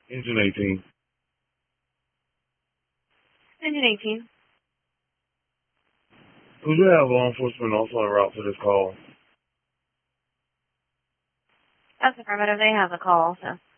Engine 18. Engine 18. Could you have law enforcement also en route to this call? That's affirmative. They have the call, so.